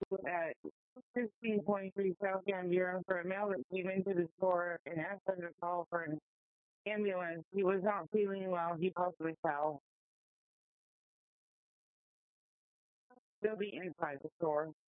at 1623 South Van Buren for a male that came into the store and asked them to call for an ambulance. He was not feeling well. He possibly fell. They'll be inside the store.